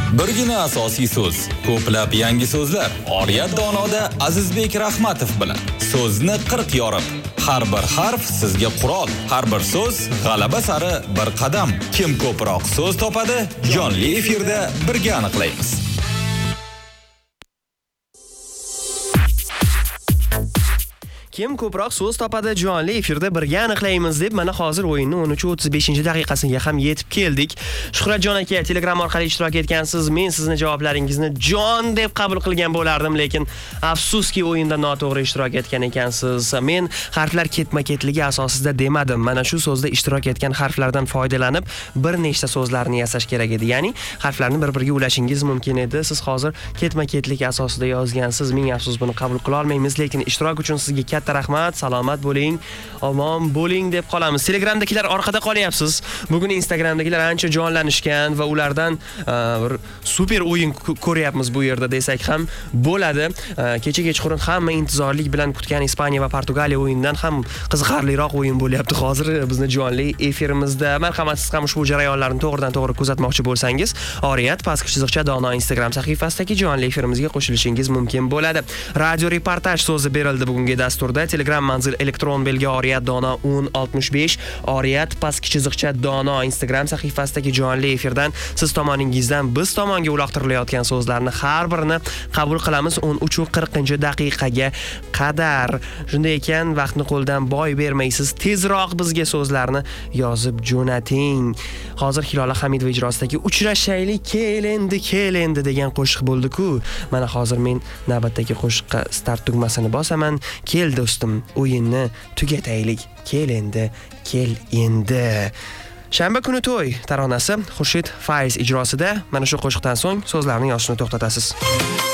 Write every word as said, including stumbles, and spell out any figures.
Birgina asosiy so'z, ko'plab yangi so'zlar. Oriyat Donoda Azizbek Rahmatov bilan so'zni qirq yorib. Har bir harf sizga qurol, har bir so'z g'alaba sari bir qadam. Kim ko'proq so'z topadi, jonli efirda birga aniqlaymiz. Kim ko'proq so'z topadi, jonli efirda birga aniqlaymiz deb mana hozir o'yinning o'n uch o'ttiz beshinchi daqiqasiga ham yetib keldik. Shuhratjon aka, Telegram orqali ishtirok etgansiz. Men sizni javoblaringizni jon deb qabul qilgan bo'lardim, lekin afsuski o'yinda noto'g'ri ishtirok etgan ekansiz. Men harflar ketma-ketligi asosida demadim. Mana shu so'zda ishtirok etgan harflardan foydalanib bir nechta so'zlarni yasash kerak edi. Ya'ni harflarni bir-biriga ulashingiz mumkin edi. Siz hozir ketma-ketlik asosida yozgansiz. Ming afsus, buni qabul qila olmaymiz, lekin ishtirok uchun sizga katta rahmat, salomat bo'ling, omon bo'ling deb qolamiz. Telegramdagilar orqada qolyapsiz. Bugun Instagramdagilar ancha jonlanishgan va ulardan uh, super o'yin ko'ryapmiz bu yerda desak ham bo'ladi. Uh, kecha kechqurun hamma intizorlik bilan kutgan Ispaniya va Portugaliya o'yinidan ham qiziqarliroq o'yin bo'lyapti hozir bizni jonli efirimizda. Marhamat, siz ham ushbu jarayonlarni to'g'ridan-to'g'ri kuzatmoqchi bo'lsangiz, Oriyat pastki chiziqcha Dono Instagram sahifasidagi jonli efirimizga qo'shilishingiz mumkin bo'ladi. Radio reportaj so'zi berildi bugungi dasturda. Telegram manzil elektron belgi Oriyat Dono o'n oltmish besh, Oriyat pastki chiziqcha Dono Instagram sahifasidagi jonli efirdan siz tomoningizdan biz tomonga uloqtirilayotgan so'zlarni har birini qabul qilamiz o'n uch qirqinchi daqiqaga qadar. Shunday ekan, vaqtni qo'ldan boy bermaysiz, tezroq bizga so'zlarni yozib jo'nating. Hozir Hilola Hamidova ijrosidagi Uchrashaylik, kel endi, kel endi degan qo'shiq bo'ldi-ku. Mana hozir men navbatdagi qo'shiqqa start tugmasini bosaman. Kel do'stim, o'yinni tugataylik. Kel endi, kel endi. Shanba kuni to'y taronasi Xurshid Faiz ijrosida. Mana shu qo'shiqdan so'ng so'zlarni yozishni to'xtatasiz.